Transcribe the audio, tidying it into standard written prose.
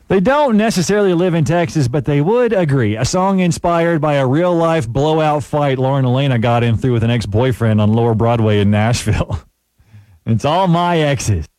They don't necessarily live in Texas, but they would agree. A song inspired by a real-life blowout fight Lauren Elena got in through with an ex-boyfriend on Lower Broadway in Nashville. It's all my exes.